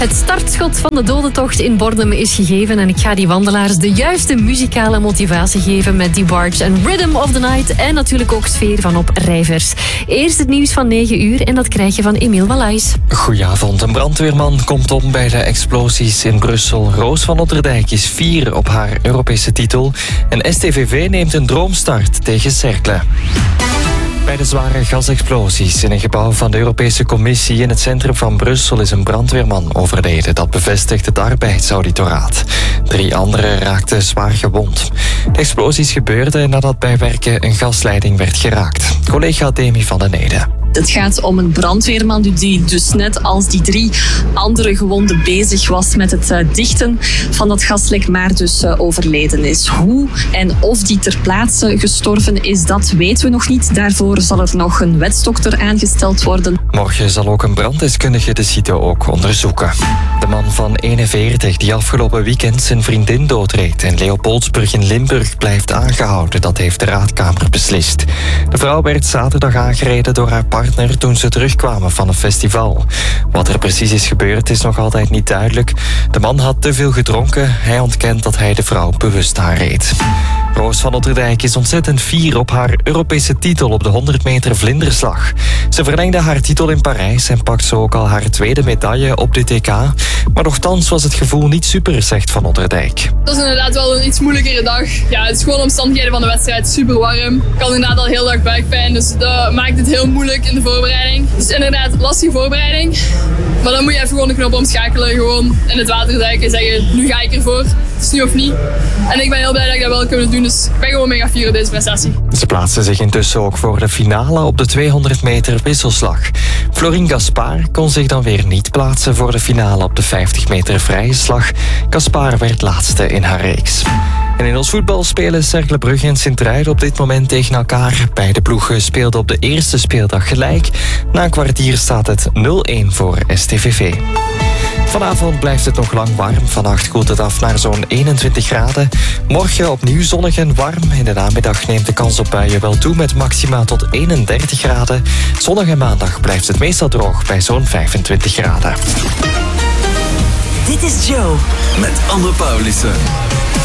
Het startschot van de dodentocht in Bornem is gegeven en ik ga die wandelaars de juiste muzikale motivatie geven met DeBarge en Rhythm of the Night en natuurlijk ook Sfeer van op Rijvers. Eerst het nieuws van 9 uur en dat krijg je van Emiel Wallays. Goedenavond. Een brandweerman komt om bij de explosies in Brussel. Roos van Otterdijk is 4 op haar Europese titel en STVV neemt een droomstart tegen Cercle. Bij de zware gasexplosies in een gebouw van de Europese Commissie in het centrum van Brussel is een brandweerman overleden. Dat bevestigt het arbeidsauditoraat. 3 anderen raakten zwaar gewond. De explosies gebeurden nadat bij werken een gasleiding werd geraakt. Collega Demi van den Ede. Het gaat om een brandweerman die dus net als die 3 andere gewonden bezig was met het dichten van dat gaslek, maar dus overleden is. Hoe en of die ter plaatse gestorven is, dat weten we nog niet. Daarvoor zal er nog een wetsdokter aangesteld worden. Morgen zal ook een branddeskundige de site ook onderzoeken. De man van 41 die afgelopen weekend zijn vriendin doodreed in Leopoldsburg in Limburg blijft aangehouden. Dat heeft de raadkamer beslist. De vrouw werd zaterdag aangereden door haar partner toen ze terugkwamen van een festival. Wat er precies is gebeurd is nog altijd niet duidelijk. De man had te veel gedronken. Hij ontkent dat hij de vrouw bewust aanreed. Roos van Otterdijk is ontzettend fier op haar Europese titel op de 100 meter vlinderslag. Ze verlengde haar titel in Parijs en pakt zo ook al haar 2e medaille op de TK. Maar nochtans was het gevoel niet super, zegt Van Otterdijk. Dat is inderdaad wel een iets moeilijkere dag. Ja, het is gewoon omstandigheden van de wedstrijd, super warm. Ik had inderdaad al heel dag buikpijn, dus dat maakt het heel moeilijk in de voorbereiding. Dus inderdaad, lastige voorbereiding. Maar dan moet je even gewoon de knop omschakelen, gewoon in het water duiken en zeggen, nu ga ik ervoor. Het is nu of niet. En ik ben heel blij dat ik dat wel kunnen doen, dus ik ben gewoon mega fier op deze prestatie. Ze plaatsen zich intussen ook voor de finale op de 200 meter wisselslag. Florine Gaspard kon zich dan weer niet plaatsen voor de finale op de 50 meter vrije slag. Gaspard werd laatste in haar reeks. En in ons voetbal spelen Cercle Brugge en Sint-Truiden op dit moment tegen elkaar. Beide ploegen speelden op de eerste speeldag gelijk. Na een kwartier staat het 0-1 voor STVV. Vanavond blijft het nog lang warm. Vannacht koelt het af naar zo'n 21 graden. Morgen opnieuw zonnig en warm. In de namiddag neemt de kans op buien wel toe met maxima tot 31 graden. Zondag en maandag blijft het meestal droog bij zo'n 25 graden. Dit is Joe. Met Anne Paulissen.